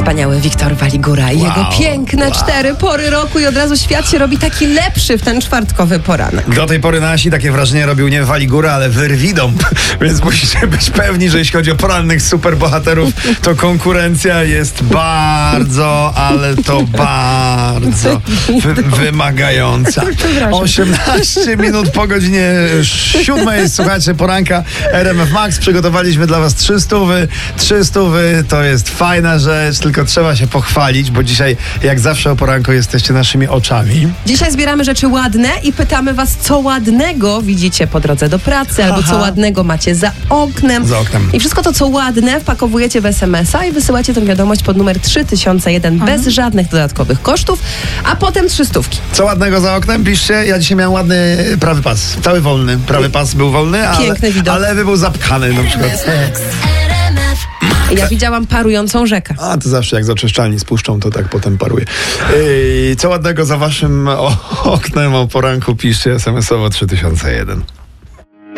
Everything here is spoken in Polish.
Wspaniały Wiktor Waligura i jego piękne 4 pory roku i od razu świat się robi taki lepszy w ten czwartkowy poranek. Do tej pory nasi takie wrażenie robił nie Waligura, ale Wyrwidąb, więc musicie być pewni, że jeśli chodzi o porannych superbohaterów, to konkurencja jest bardzo, ale to bardzo wymagająca. 18 minut po godzinie 7. Słuchajcie, poranka RMF Max. Przygotowaliśmy dla was 300. 300 to jest fajna rzecz, tylko trzeba się pochwalić, bo dzisiaj, jak zawsze o poranku, jesteście naszymi oczami. Dzisiaj zbieramy rzeczy ładne i pytamy was, co ładnego widzicie po drodze do pracy, albo co ładnego macie za oknem. I wszystko to, co ładne, wpakowujecie w SMS-a i wysyłacie tę wiadomość pod numer 3001 bez żadnych dodatkowych kosztów, a potem 300. Co ładnego za oknem? Piszcie. Ja dzisiaj miałem ładny prawy pas. Cały wolny. Prawy pas był wolny, a lewy był zapchany na przykład. Ja widziałam parującą rzekę. A, to zawsze jak z oczyszczalni spuszczą, to tak potem paruje. Co ładnego za waszym oknem o poranku piszcie SMS-owo 3001.